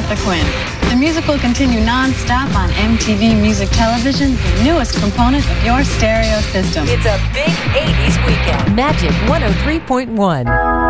Samantha Quinn. The music will continue non-stop on MTV Music Television, the newest component of your stereo system. It's a big 80s weekend. Magic 103.1.